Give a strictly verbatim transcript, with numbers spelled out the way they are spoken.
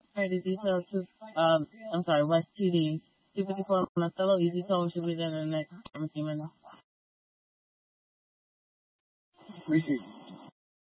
All right, the details to, um, I'm sorry, West T D, two fifty-four Monticello, easy toll should be there in the next fifteen minutes. Appreciate you.